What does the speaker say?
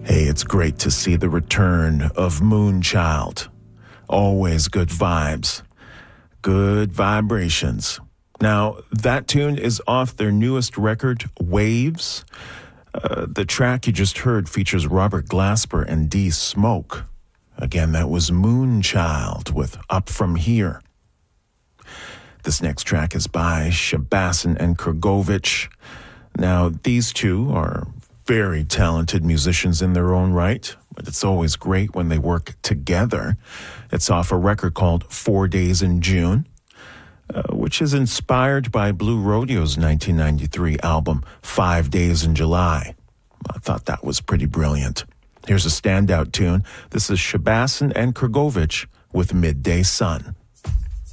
Hey, it's great to see the return of Moonchild. Always good vibes. Good vibrations. Now, that tune is off their newest record, Waves. The track you just heard features Robert Glasper and D Smoke. Again, that was Moonchild with Up From Here. This next track is by Shabasin and Kurgovich. Now, these two are very talented musicians in their own right, but it's always great when they work together. It's off a record called 4 Days in June, which is inspired by Blue Rodeo's 1993 album 5 Days in July. I thought that was pretty brilliant. Here's a standout tune. This is Shabasin and Kurgovich with Midday Sun.